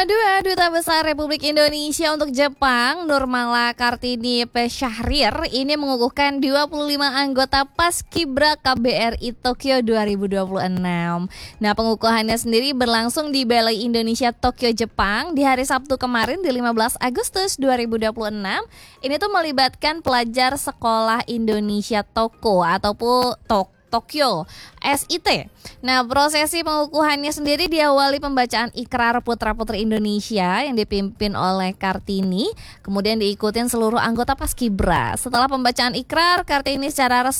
Kedua, Duta Besar Republik Indonesia untuk Jepang, Nurmala Kartini Pesyahrir, ini mengukuhkan 25 anggota Paskibra KBRI Tokyo 2026. Nah, pengukuhannya sendiri berlangsung di Balai Indonesia Tokyo, Jepang di hari Sabtu kemarin di 15 Agustus 2026. Ini tuh melibatkan pelajar Sekolah Indonesia ataupun Tokyo SIT. Nah, prosesi pengukuhannya sendiri diawali pembacaan ikrar putra-putri Indonesia yang dipimpin oleh Kartini, kemudian diikutin seluruh anggota Paskibra. Setelah pembacaan ikrar, Kartini secara resmi